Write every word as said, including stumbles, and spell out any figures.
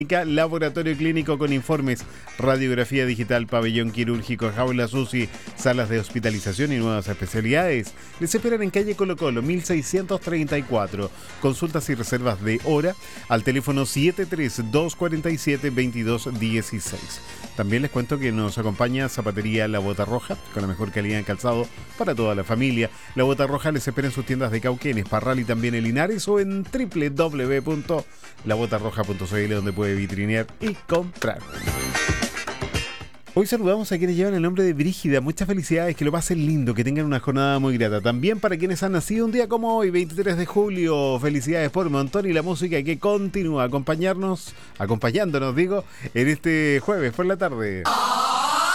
Laboratorio clínico con informes, radiografía digital, pabellón quirúrgico, jaulas U C I, salas de hospitalización y nuevas especialidades. Les esperan en calle Colo Colo, mil seiscientos treinta y cuatro. Consultas y reservas de hora al teléfono siete tres dos cuatro siete dos dos uno seis. También les cuento que nos acompaña Zapatería La Bota Roja, con la mejor calidad en calzado para toda la familia. La Bota Roja les espera en sus tiendas de Cauquenes, Parral y también en Linares, o en doble u doble u doble u punto la bota roja punto c l, donde puede vitrinear y comprar. Hoy saludamos a quienes llevan el nombre de Brígida. Muchas felicidades, que lo pasen lindo, que tengan una jornada muy grata. También para quienes han nacido un día como hoy, veintitrés de julio, felicidades por montón, y la música que continúa a acompañarnos, acompañándonos, digo, en este jueves por la tarde.